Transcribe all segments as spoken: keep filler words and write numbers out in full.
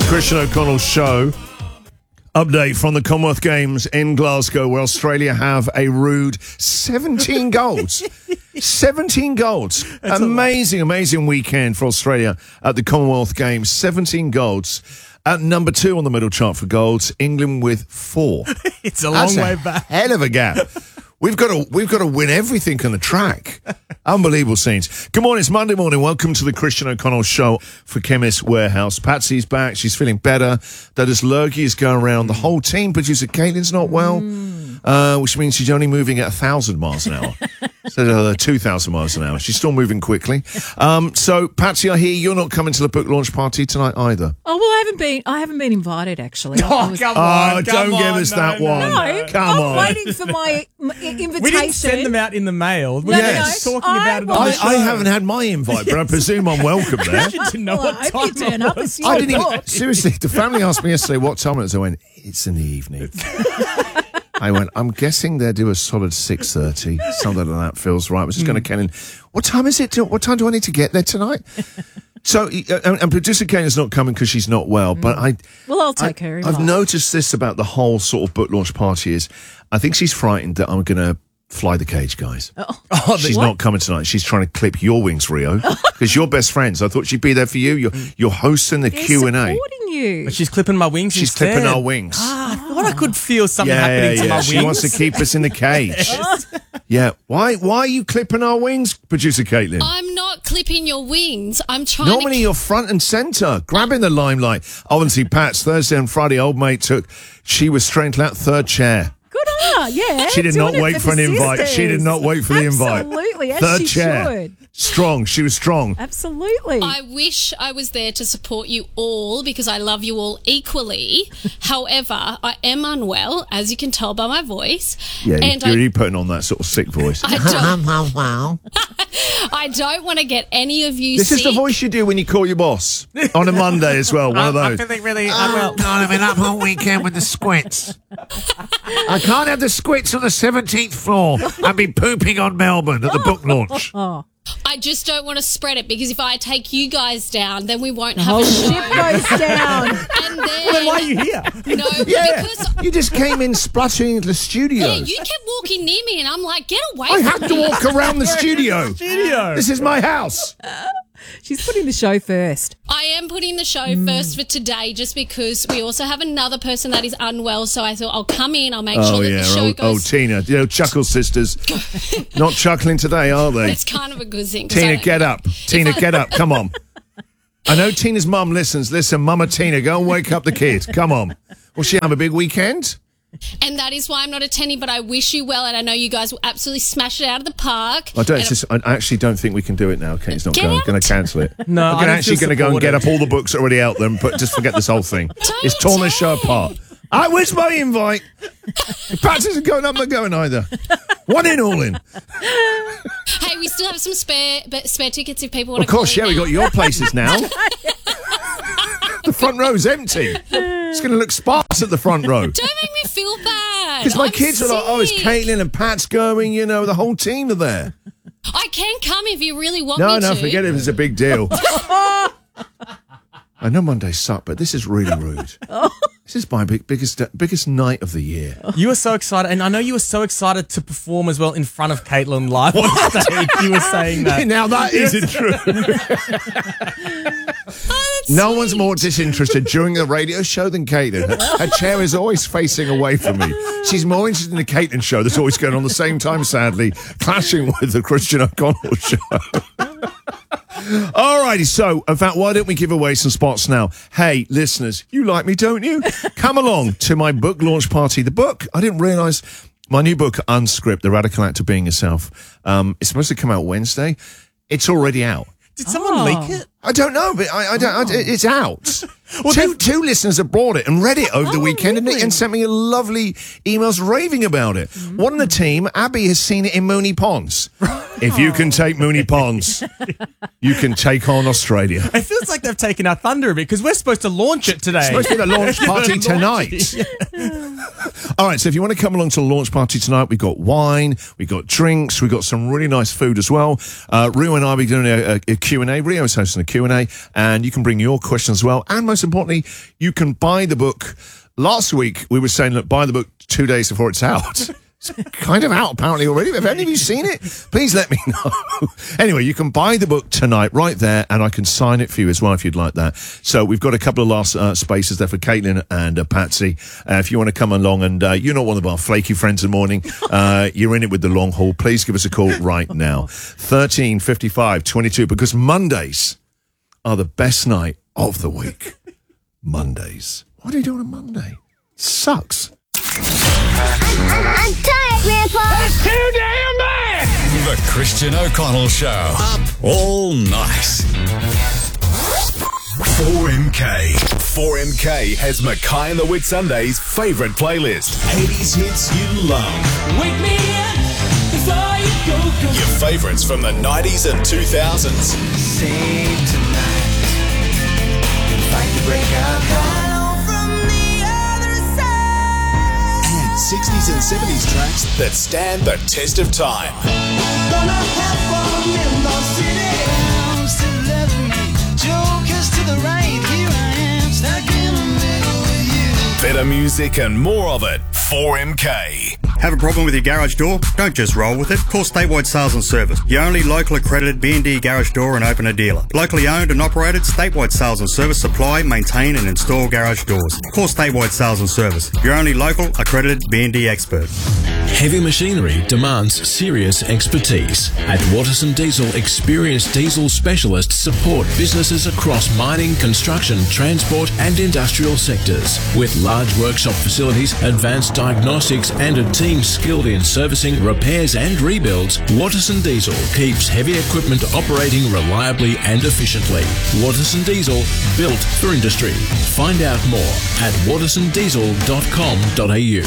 Christian O'Connell Show. Update from the Commonwealth Games in Glasgow, where Australia have a rude seventeen goals. seventeen goals. That's amazing, amazing weekend for Australia at the Commonwealth Games. seventeen goals. At number two on the middle chart for goals, England with four. It's a long That's way a back. Hell of a gap. We've got to we've got to win everything on the track. Unbelievable scenes. Good morning, it's Monday morning. Welcome to the Christian O'Connell Show for Chemist Warehouse. Patsy's back. She's feeling better. Dennis Lurgy is going around. The whole team. Producer Caitlin's not well, mm. uh, which means she's only moving at one thousand miles an hour. instead of uh, two thousand miles an hour. She's still moving quickly. Um, so, Patsy, I hear you're not coming to the book launch party tonight either. Oh, well, I haven't been I haven't been invited, actually. Oh, was, come on. Oh, come don't on, give us no, that no, one. No, Come I'm on. waiting for my, my invitation. We didn't send them out in the mail. We No, were no, just no. talking I about it on I, the show. I haven't had my invite, but I presume I'm welcome there. I didn't know Well, what I hope time you turn it up. was. It's I your didn't book. even, seriously, the family asked me yesterday what time it was. I went, it's in the evening. I went, I'm guessing they'll do a solid six thirty. Something like that feels right. I was just going to Ken in, what time is it? What time do I need to get there tonight? So, uh, and, and producer Kane is not coming because she's not well, but I... Well, I'll take I, her. I've invite. noticed this about the whole sort of book launch party is, I think she's frightened that I'm going to fly the cage, guys. Oh. Oh, She's What? not coming tonight. She's trying to clip your wings, Rio, because you're best friends. I thought she'd be there for you. You're, you're hosting the They're Q and A. supporting you. But she's clipping my wings She's instead. clipping our wings. I thought I could feel something yeah, happening yeah, to yeah. my She wings. wants to keep us in the cage. Yeah. Why Why are you clipping our wings, producer Caitlin? I'm not clipping your wings. I'm trying Normally to... you're front and centre, grabbing the limelight. Obviously, Pat's Thursday and Friday, old mate took, she was straight to that third chair. Good on her, yeah. She did doing not it wait for for an the invite. She did sisters. not wait for the invite. Absolutely, as Third she chair. should. Strong. She was strong. Absolutely. I wish I was there to support you all because I love you all equally. However, I am unwell, as you can tell by my voice. Yeah, and you're I, really putting on that sort of sick voice. I don't, I don't want to get any of you This sick. is the voice you do when you call your boss on a Monday as well. One of I'm those. feeling really Oh, unwell. God, I've been up all weekend with the squints. I can't have the squints on the seventeenth floor. I've been pooping on Melbourne at the book launch. oh, I just don't want to spread it because if I take you guys down, then we won't have whole a show. ship goes down. And then, Then why are you here? No, Yeah, because you just came in spluttering into the studio. yeah, you kept walking near me, and I'm like, get away I from have to me. walk around the studio. Studio. This is my house. She's putting the show first. I am putting the show Mm. first for today just because we also have another person that is unwell. So I thought I'll come in, I'll make Oh, sure that yeah. the show Oh, oh, goes. Tina. You know, Chuckle Sisters. Not chuckling today, are they? It's kind of a good thing. 'cause I Tina, don't- get up. Tina, get up. Come on. I know Tina's mum listens. Listen, Mama Tina, go and wake up the kid. Come on. Will she have a big weekend? And that is why I'm not attending, but I wish you well. And I know you guys will absolutely smash it out of the park. I don't. And It's just, I actually don't think we can do it now. Kate's not Get going. out. Going to cancel it. No, I'm I gonna don't actually feel going to go and get supported. up all the books already out there and put, just forget this whole thing. It's torn the show apart. I where's my invite? If Pat isn't going, I'm not going either. One in, all in. Hey, we still have some spare but spare tickets if people want Of to course, yeah, call we now. got your places now. The front row's empty. It's going to look sparse at the front row. Don't make me feel bad. Because my I'm kids are like, oh, it's sick. Caitlin and Pat's going, you know, the whole team are there. I can come if you really want No, me no, to. forget it. It's a big deal. I know Mondays suck, but this is really rude. This is my big, biggest biggest night of the year. You were so excited, and I know you were so excited to perform as well in front of Caitlin live on stage. You were saying that. Now that isn't true. No one's more disinterested during the radio show than Caitlin. Her, her chair is always facing away from me. She's more interested in the Caitlin show that's always going on the same time, sadly, clashing with the Christian O'Connell show. All righty, so, in fact, why don't we give away some spots now? Hey, listeners, you like me, don't you? Come along to my book launch party. The book, I didn't realise, my new book, Unscript, The Radical Act of Being Yourself, um, it's supposed to come out Wednesday. It's already out. Did someone Oh. leak it? I don't know, but I, I don't. I, it's out. Well, two two listeners have brought it and read it over the Oh, weekend and, really? and sent me lovely emails raving about it. Mm. One of the team, Abby, has seen it in Mooney Ponds. If you can take Mooney Ponds, you can take on Australia. It feels like they've taken our thunder a bit because we're supposed to launch it today. It's supposed to be the launch party tonight. All right, so if you want to come along to the launch party tonight, we've got wine, we've got drinks, we've got some really nice food as well. Uh, Rio and I will be doing a, a, a Q and A. Rio is hosting a Q and A, and you can bring your questions as well. And most importantly, you can buy the book. Last week, we were saying, look, buy the book two days before it's out. It's kind of out, apparently, already. Have any of you seen it? Please let me know. Anyway, you can buy the book tonight right there, and I can sign it for you as well if you'd like that. So we've got a couple of last uh, spaces there for Caitlin and uh, Patsy. Uh, if you want to come along, and uh, you're not one of our flaky friends in the morning, uh, you're in it with the long haul, please give us a call right now. thirteen fifty-five twenty-two, because Mondays are the best night of the week. Mondays. What are you doing on Monday? Sucks. I'm tired, Grandpa. That's too damn bad. The Christian O'Connell Show. Up all night. four M K. four M K has Mackay and the Whitsundays' favourite playlist. eighties hits you love. Wake me up before you go, go. Your favourites from the nineties and two thousands. Save tonight. Fight the breakout. sixties and seventies tracks that stand the test of time. Gonna have fun in the city. I'm still loving me. Jokers to the right. Here I am, stuck in the middle with you. Better music and more of it. four M K. Have a problem with your garage door? Don't just roll with it. Call Statewide Sales and Service, your only local accredited B and D garage door and opener dealer. Locally owned and operated, Statewide Sales and Service supply, maintain and install garage doors. Call Statewide Sales and Service, your only local accredited B and D expert. Heavy machinery demands serious expertise. At Watterson Diesel, experienced diesel specialists support businesses across mining, construction, transport and industrial sectors. With large workshop facilities, advanced diagnostics and a team skilled in servicing, repairs and rebuilds, Watterson Diesel keeps heavy equipment operating reliably and efficiently. Watterson Diesel, built for industry. Find out more at watterson diesel dot com dot a u.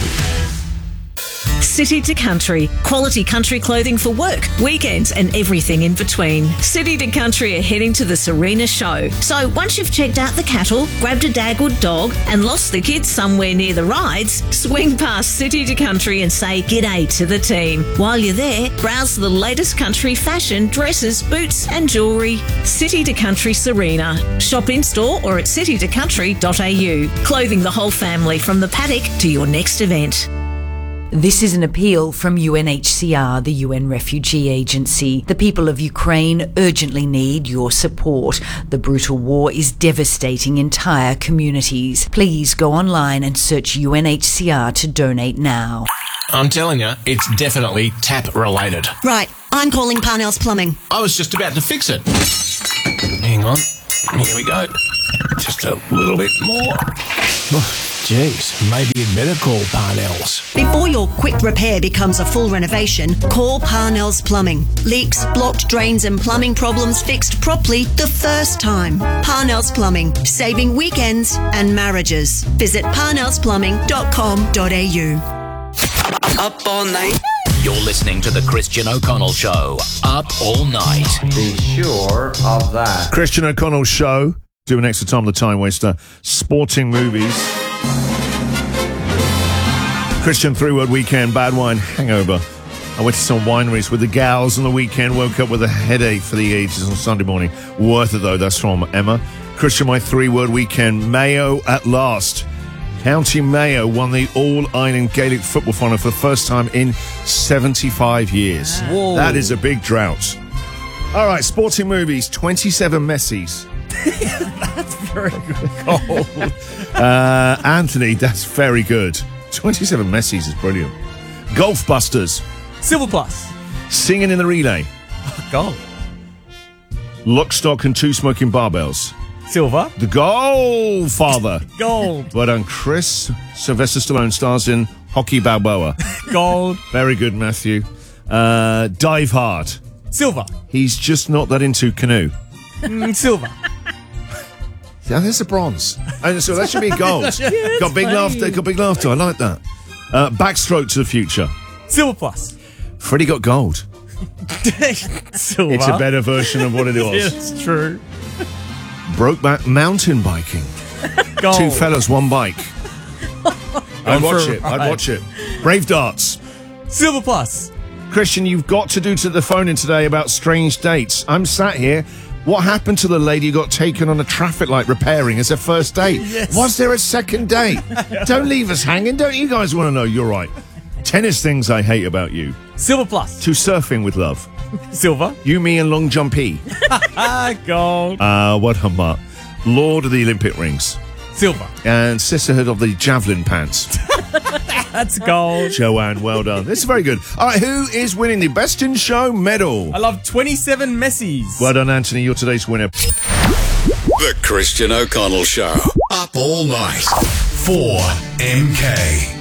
City to Country. Quality country clothing for work, weekends and everything in between. City to Country are heading to the Serena show. So once you've checked out the cattle, grabbed a Dagwood dog and lost the kids somewhere near the rides, swing past City to Country and say g'day to the team. While you're there, browse the latest country fashion, dresses, boots and jewellery. City to Country Serena. Shop in store or at city to country dot a u. Clothing the whole family from the paddock to your next event. This is an appeal from U N H C R, the U N Refugee Agency. The people of Ukraine urgently need your support. The brutal war is devastating entire communities. Please go online and search U N H C R to donate now. I'm telling you, it's definitely tap related. Right, I'm calling Parnell's Plumbing. I was just about to fix it. Hang on. Here we go. Just a little bit more. Jeez, maybe you'd better call Parnell's. Before your quick repair becomes a full renovation, call Parnell's Plumbing. Leaks, blocked drains and plumbing problems fixed properly the first time. Parnell's Plumbing, saving weekends and marriages. Visit parnells plumbing dot com dot a u. Up all night. You're listening to the Christian O'Connell Show. Up all night. Be sure of that. Christian O'Connell Show. Doing extra time, the time waster. Sporting movies. Christian three-word weekend, bad wine, hangover. I went to some wineries with the gals on the weekend, woke up with a headache for the ages on Sunday morning. Worth it, though. That's from Emma. Christian, my three-word weekend, Mayo at last. County Mayo won the All-Ireland Gaelic football final for the first time in seventy-five years. Whoa. That is a big drought. All right, sporting movies, twenty-seven Messies. That's very good. uh, Anthony, that's very good. twenty-seven Messies is brilliant. Golf Busters. Silver Plus. Singing in the Relay. Oh, gold. Lock, Stock and Two Smoking Barbells. Silver. The Godfather. Gold. But on Chris, Sylvester Stallone stars in Hockey Balboa. Gold. Very good, Matthew. Uh, Dive Hard. Silver. He's just not that into canoe. Mm, silver. Yeah, there's a bronze. And so that should be gold. Yeah, got big funny. laughter. Got big laughter. I like that. Uh, Backstroke to the Future. Silver Plus. Freddie got gold. Silver. It's a better version of what it was. It's true. Brokeback Mountain Biking. Gold. Two fellas, one bike. I'd Gone watch for a it. I'd ride. watch it. Brave darts. Silver plus. Christian, you've got to do to the phone in today about strange dates. I'm sat here. What happened to the lady who got taken on a traffic light repairing as her first date? Yes. Was there a second date? Don't leave us hanging. Don't you guys want to know? You're right. Tennis things I hate about you. Silver plus. To surfing with love. Silver. You, me, and long jumpy. Ah, gold. Uh, what a mutt. Lord of the Olympic rings. Silver. And sisterhood of the javelin pants. That's gold. Joanne, well done. This is very good. All right, who is winning the Best in Show medal? I love twenty-seven Messies. Well done, Anthony. You're today's winner. The Christian O'Connell Show. Up all night. four M K.